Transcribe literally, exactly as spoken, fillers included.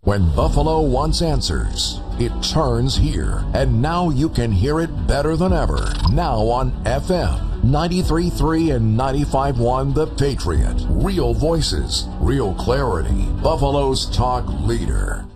When Buffalo wants answers, it turns here. And now you can hear it better than ever. Now on F M ninety-three point three and ninety-five point one The Patriot. Real voices, real clarity. Buffalo's talk leader.